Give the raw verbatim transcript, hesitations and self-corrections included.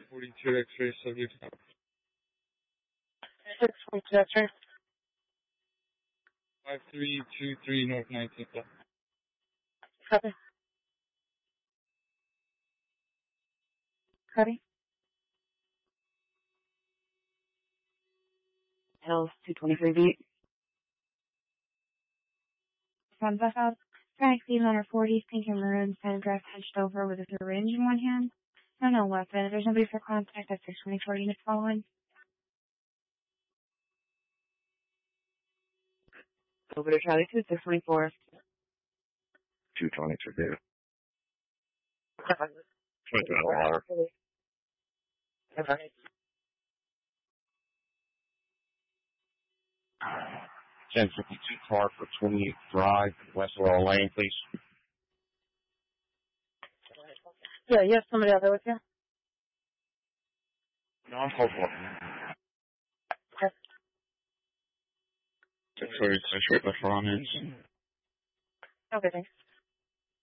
forty-two X-ray subject. six forty-two X-ray. five three two three North nineteenth. Copy. Copy. Hills, two twenty-three beat. From bus out, Frank Steve on our forties, pink and maroon, center dress hunched over with a syringe in one hand. No, no weapon. If there's nobody for contact, that's six twenty-four units following. Over to Charlie two, six twenty-four. two twenty-two. ten fifty-two car for twenty-eight Drive, West Laurel Lane, please. Yeah, you have somebody out there with you? No, I'm hopeful. Okay. six forty-two, straight before on it. Okay, thanks.